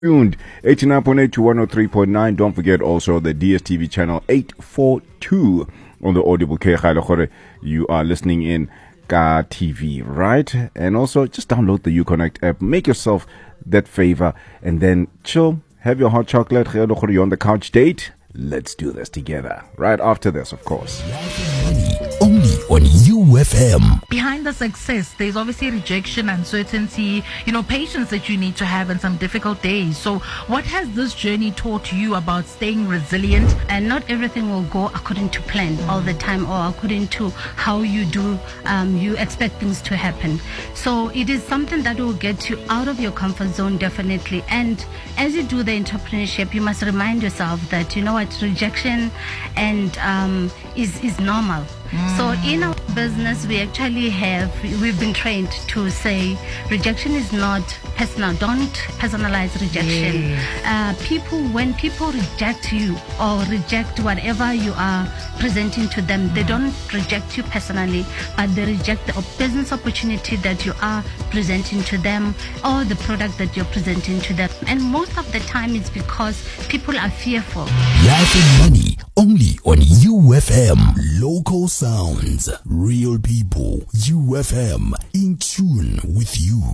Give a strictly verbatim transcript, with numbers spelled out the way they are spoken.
Tuned eighty-nine point eight to one oh three point nine. Don't forget also the D S T V channel eight forty-two on the audible K. You are listening in Ka T V, right? And also just download the Uconnect app. Make yourself that favor and then chill. Have your hot chocolate. You're on the couch date. Let's do this together. Right after this, of course. Only on U F M. Behind the success, there's obviously rejection, uncertainty, you know, patience that you need to have in some difficult days. So what has this journey taught you about staying resilient? And not everything will go according to plan all the time or according to how you do, um, you expect things to happen. So it is something that will get you out of your comfort zone, definitely. And as you do the entrepreneurship, you must remind yourself that, you know what, rejection and um, is, is normal. Mm. So in our business, we actually have, we've been trained to say rejection is not personal. Don't personalize rejection. Yes. Uh, people, when people reject you or reject whatever you are presenting to them, mm. they don't reject you personally, but they reject the business opportunity that you are presenting to them or the product that you're presenting to them. And most of the time it's because people are fearful. Life and Money, only on U F M. Local sounds, real people. U F M, in tune with you.